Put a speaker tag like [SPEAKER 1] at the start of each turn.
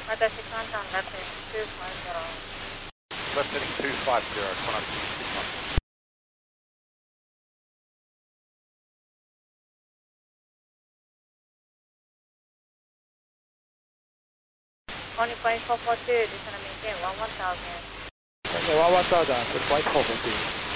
[SPEAKER 1] 私、関東ラテン250。
[SPEAKER 2] Listening 250, Connection 6
[SPEAKER 1] Only flight 442, descend and maintain 11,000.
[SPEAKER 3] Okay, 11,000, good flight 450.